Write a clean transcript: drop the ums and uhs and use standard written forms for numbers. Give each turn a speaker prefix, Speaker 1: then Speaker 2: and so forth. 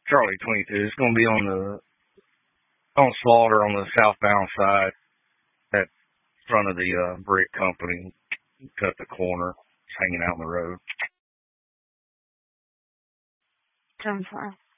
Speaker 1: Charlie 22. It's going to be on Slaughter on the southbound side at front of the brick company. Cut the corner. It's hanging out on the road.
Speaker 2: 10-4.